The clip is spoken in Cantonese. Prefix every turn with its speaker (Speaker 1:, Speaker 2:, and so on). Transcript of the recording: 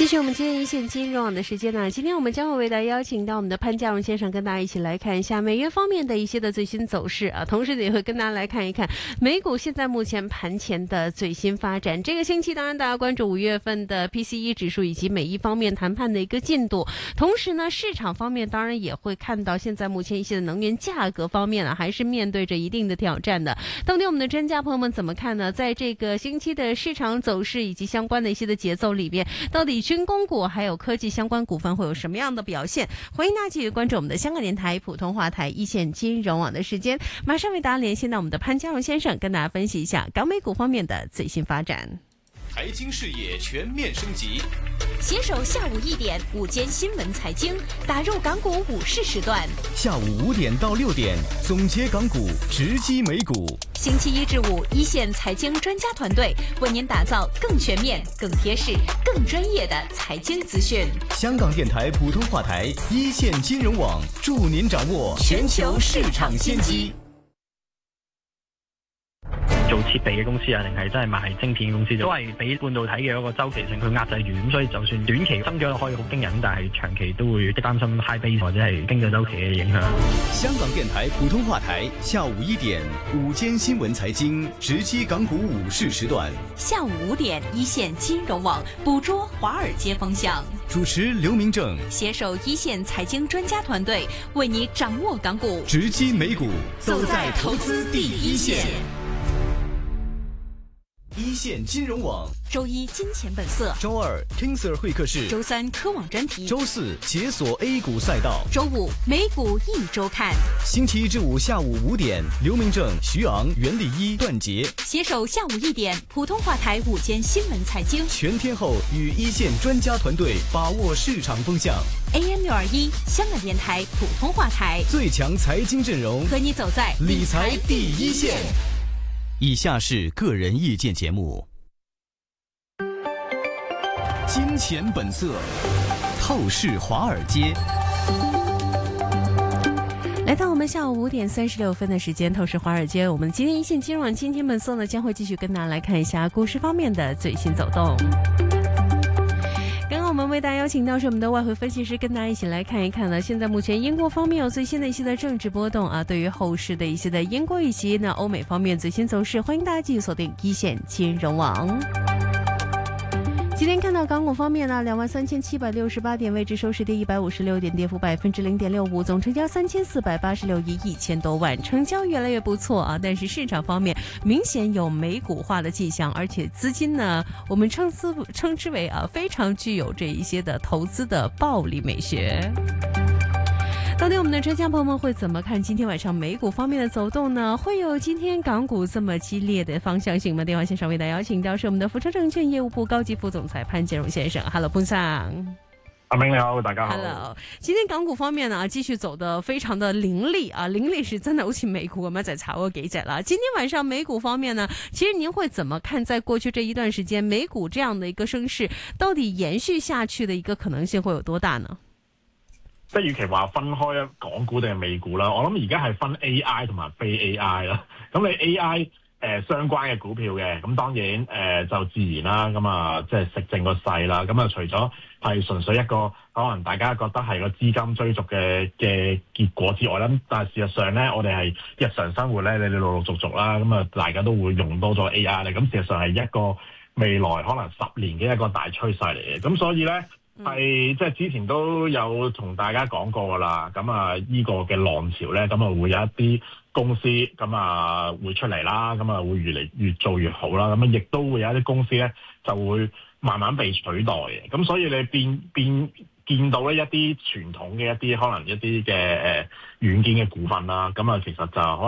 Speaker 1: 继续我们今天一线金融网的时间呢，今天我们将会为大家邀请到我们的潘家荣先生，跟大家一起来看一下美元方面的一些的最新走势啊，同时也会跟大家来看一看美股现在目前盘前的最新发展。这个星期当然大家关注5月份的 PCE 指数以及美一方面谈判的一个进度，同时呢市场方面当然也会看到现在目前一些的能源价格方面还是面对着一定的挑战的。到底我们的专家朋友们怎么看呢？在这个星期的市场走势以及相关的一些的节奏里边，到底军工股还有科技相关股份会有什么样的表现？欢迎大家继续关注我们的香港电台普通话台一线金融网的时间，马上为大家连线到我们的潘家荣先生，跟大家分析一下港美股方面的最新发展。
Speaker 2: 财经视野全面升级，
Speaker 3: 携手下午1点午间新闻财经，打入港股午市时段。
Speaker 2: 下午5点到6点，总结港股，直击美股。
Speaker 3: 星期1至5，一线财经专家团队为您打造更全面、更贴市、更专业的财经资讯。
Speaker 2: 香港電台普通話台一線金融網，助您掌握全球市場先機。
Speaker 4: 做設備嘅公司啊，定係真係賣晶片嘅公司，都係俾半導體嘅一個周期性去壓制住，咁所以就算短期增長可以好驚人，但係長期都會擔心 high base 或者係經濟周期嘅影響。
Speaker 2: 香港電台普通話台下午1點午間新聞財經，直擊港股午市時段。
Speaker 3: 下午5點一線金融網，捕捉華爾街風向。
Speaker 2: 主持劉明正，
Speaker 3: 攜手一線財經專家團隊，為你掌握港股，
Speaker 2: 直擊美股，走在投資第一線。一線金融網，
Speaker 3: 周一金錢本色，
Speaker 2: 周二 King Sir 會客室，
Speaker 3: 周三科網專題，
Speaker 2: 周四解鎖 A 股賽道，
Speaker 3: 周五美股一周看。
Speaker 2: 星期1至5下午5點，劉明正、徐昂、袁立一、段傑
Speaker 3: 攜手下午1點普通話台午間新聞財經，
Speaker 2: 全天候與一線專家團隊把握市場風向。
Speaker 3: AM621香港電台普通話台，
Speaker 2: 最強財經陣容，
Speaker 3: 和你走在
Speaker 2: 理財第一線。以下是個人意見節目。金錢本色，透視華爾街。
Speaker 1: 来到我们下午5點36分的時間，透視華爾街。我們今天一線金融網今天本色呢，將會繼續跟大家來看一下股市方面的最新走動。剛剛我們為大家邀請到是我們的外匯分析師，跟大家一起來看一看呢，現在目前英國方面有最新的一些的政治波動啊，對於後市的一些的英國以及呢歐美方面最新走勢，歡迎大家繼續鎖定一線金融網。今天看到港股方面呢，23,768點位置收市跌156點，跌幅0.65%，總成交3486億1000多萬，成交越來越不錯啊。但是市場方面明顯有美股化的跡象，而且資金呢，我們稱之為非常具有這一些的投資的暴利美學。到底我們的專家朋友們會怎麼看今天晚上美股方面的走動呢？會有今天港股這麼激烈的方向性嗎？電話線上為大家邀請到是我們的福昌證券業務部高級副總裁潘建榮先生。Hello， 潘生。
Speaker 4: 阿明你好，大家好。
Speaker 1: Hello， 今天港股方面呢，繼續走得非常的凌厲啊，凌厲是真的好似美股咁樣在炒過幾隻啦。今天晚上美股方面呢，其實您會怎麼看在過去這一段時間美股這樣的一個升勢到底延續下去的一個可能性會有多大呢？
Speaker 4: 即係與其話分開港股定係美股啦，我諗而家係分 AI 同埋非 AI 啦。咁你 AI 相關嘅股票嘅，咁當然就自然啦，咁啊即係食正個勢啦。咁啊除咗係純粹一個可能大家覺得係個資金追逐嘅結果之外啦，但係事實上咧，我哋係日常生活咧，你陸陸續續啦，咁啊大家都會用多咗 AI 咧。咁事實上係一個未來可能10年嘅一個大趨勢嚟嘅。咁所以咧。係即係之前都有同大家講過噶啦，咁啊呢個嘅浪潮咧，咁啊會有一啲公司咁啊會出嚟啦，咁啊會越做越好啦，咁啊亦都會有一啲公司咧就會慢慢被取代嘅，咁所以你見到咧一啲傳統嘅一啲可能一啲嘅軟件嘅股份啦，咁啊其實就可